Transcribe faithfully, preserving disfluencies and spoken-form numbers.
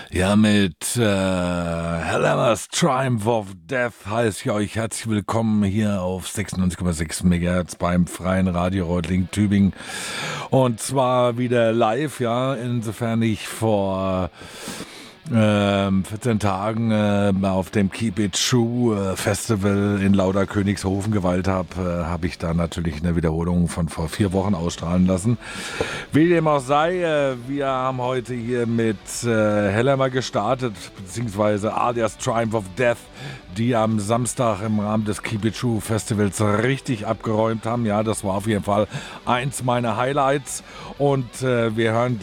Ja, mit äh, Hellhammer's Triumph of Death heiße ich euch herzlich willkommen hier auf sechsundneunzig Komma sechs Megahertz beim Freien Radio Reutlingen Tübingen. Und zwar wieder live, ja, insofern ich vor ähm, vierzehn Tagen äh, auf dem Keep It True äh, Festival in Lauderkönigshofen geweilt habe, äh, habe ich da natürlich eine Wiederholung von vor vier Wochen ausstrahlen lassen. Wie dem auch sei, äh, wir haben heute hier mit äh, Hellhammer gestartet, beziehungsweise alias Triumph of Death, die am Samstag im Rahmen des Keep It True Festivals richtig abgeräumt haben. Ja, das war auf jeden Fall eins meiner Highlights und äh, wir hören